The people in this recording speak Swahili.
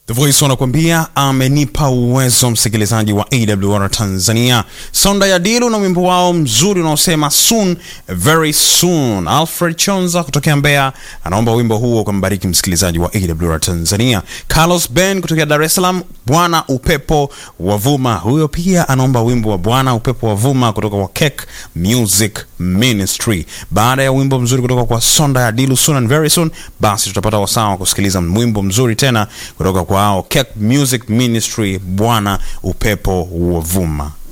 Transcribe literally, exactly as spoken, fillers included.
The Voice wanakuambia amenipa uwezo, msikilizaji wa A W R Tanzania. Sonda ya Dilu na wimbo wao mzuri unaosema soon, very soon. Alfred Chonza kutokea Mbeya anaomba wimbo huo kwa mbariki msikilizaji wa A W R Tanzania. Carlos Ben kutokea Dar es Salaam, Bwana Upepo Wavuma. Huyo pia anaomba wimbo wa Bwana Upepo Wavuma kutoka kwa Cake Music Ministry. Baada ya wimbo mzuri kutoka kwa Sonda ya Dilu, soon and very soon, basi tutapata wasaa wa kusikiliza wimbo mzuri tena kutoka kwa Cake Music Ministry, Bwana Upepo Wavuma.